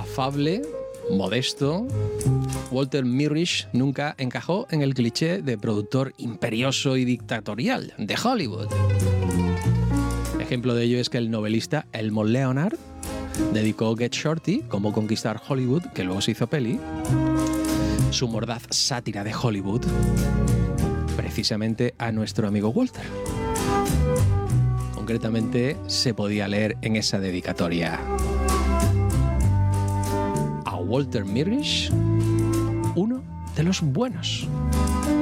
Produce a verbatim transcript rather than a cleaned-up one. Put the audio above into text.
afable, modesto, Walter Mirisch nunca encajó en el cliché de productor imperioso y dictatorial de Hollywood. Ejemplo de ello es que el novelista Elmore Leonard dedicó Get Shorty, Cómo conquistar Hollywood, que luego se hizo peli, su mordaz sátira de Hollywood, precisamente a nuestro amigo Walter. Concretamente se podía leer en esa dedicatoria: a Walter Mirisch, uno de los buenos.